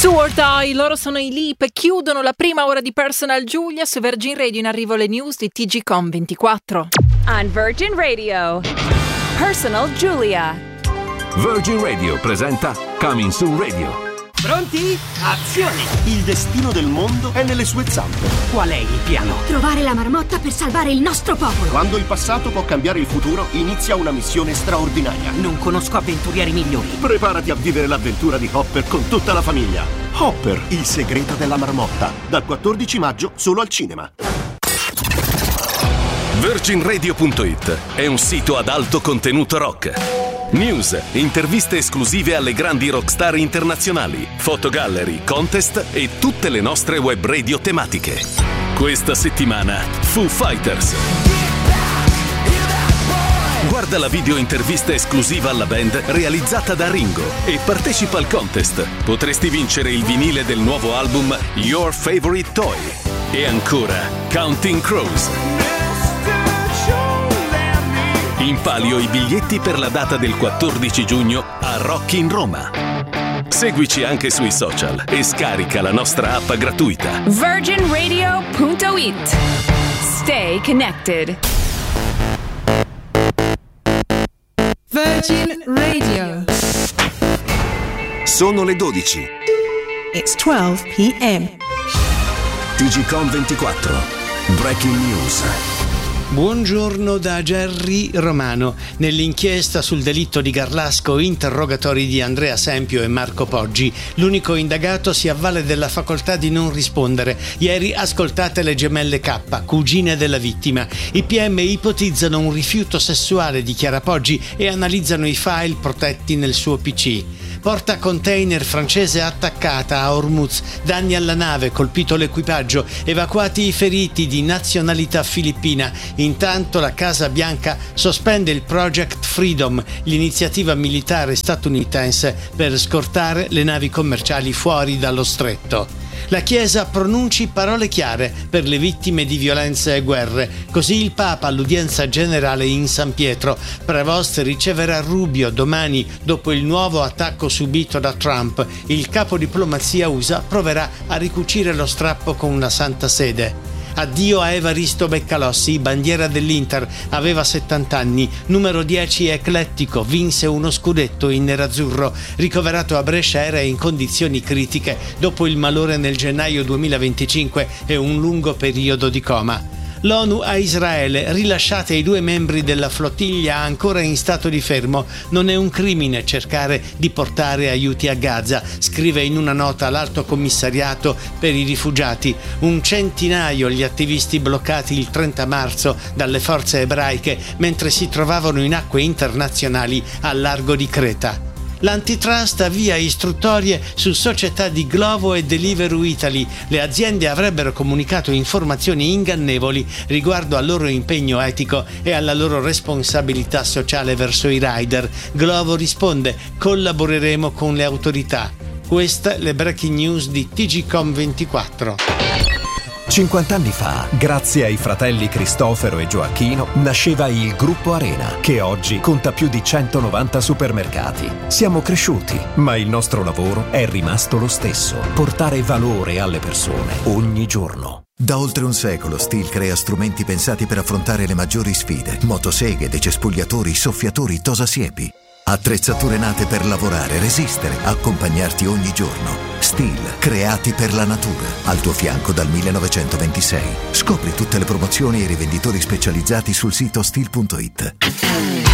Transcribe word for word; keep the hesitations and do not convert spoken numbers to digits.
Do or Die, loro sono i Leap e chiudono la prima ora di Personal Giulia. Su Virgin Radio in arrivo le news di T G Com ventiquattro. On Virgin Radio, Personal Giulia. Virgin Radio presenta Coming Soon Radio. Pronti? Azione! Il destino del mondo è nelle sue zampe. Qual è il piano? Trovare la marmotta per salvare il nostro popolo. Quando il passato può cambiare il futuro, inizia una missione straordinaria. Non conosco avventurieri migliori. Preparati a vivere l'avventura di Hopper con tutta la famiglia. Hopper, il segreto della marmotta. Dal quattordici maggio solo al cinema. Virgin Radio punto it è un sito ad alto contenuto rock. News, interviste esclusive alle grandi rockstar internazionali, fotogallery, contest e tutte le nostre web radio tematiche. Questa settimana Foo Fighters. Guarda la video intervista esclusiva alla band realizzata da Ringo e partecipa al contest. Potresti vincere il vinile del nuovo album Your Favorite Toy. E ancora Counting Crows. In palio i biglietti per la data del quattordici giugno a Rock in Roma. Seguici anche sui social e scarica la nostra app gratuita. Virgin Radio punto it. Stay connected. Virgin Radio. Sono le dodici. It's twelve p.m. T G Com ventiquattro. Breaking News. Buongiorno da Gerry Romano. Nell'inchiesta sul delitto di Garlasco, interrogatori di Andrea Sempio e Marco Poggi. L'unico indagato si avvale della facoltà di non rispondere. Ieri ascoltate le gemelle K, cugine della vittima. I P M ipotizzano un rifiuto sessuale di Chiara Poggi e analizzano i file protetti nel suo P C. Porta container francese attaccata a Hormuz, danni alla nave, colpito l'equipaggio, evacuati i feriti di nazionalità filippina. Intanto la Casa Bianca sospende il Project Freedom, l'iniziativa militare statunitense per scortare le navi commerciali fuori dallo stretto. La Chiesa pronunci parole chiare per le vittime di violenze e guerre. Così il Papa all'udienza generale in San Pietro. Prevost riceverà Rubio domani dopo il nuovo attacco subito da Trump. Il capo diplomazia U S A proverà a ricucire lo strappo con la Santa Sede. Addio a Evaristo Beccalossi, bandiera dell'Inter, aveva settanta anni, numero dieci eclettico, vinse uno scudetto in nerazzurro, ricoverato a Brescia era in condizioni critiche dopo il malore nel gennaio duemilaventicinque e un lungo periodo di coma. L'ONU a Israele, rilasciate i due membri della flottiglia ancora in stato di fermo. Non è un crimine cercare di portare aiuti a Gaza, scrive in una nota l'Alto Commissariato per i rifugiati. Un centinaio gli attivisti bloccati il trenta marzo dalle forze ebraiche mentre si trovavano in acque internazionali al largo di Creta. L'antitrust avvia istruttorie su società di Glovo e Deliveroo Italy. Le aziende avrebbero comunicato informazioni ingannevoli riguardo al loro impegno etico e alla loro responsabilità sociale verso i rider. Glovo risponde: collaboreremo con le autorità. Queste le breaking news di T G Com ventiquattro. cinquanta anni fa, grazie ai fratelli Cristofero e Gioacchino, nasceva il Gruppo Arena, che oggi conta più di centonovanta supermercati. Siamo cresciuti, ma il nostro lavoro è rimasto lo stesso: portare valore alle persone ogni giorno. Da oltre un secolo Stihl crea strumenti pensati per affrontare le maggiori sfide: motoseghe, decespugliatori, soffiatori, tosasiepi. Attrezzature nate per lavorare, resistere, accompagnarti ogni giorno. Stihl, creati per la natura. Al tuo fianco dal millenovecentoventisei. Scopri tutte le promozioni e i rivenditori specializzati sul sito Stihl punto it.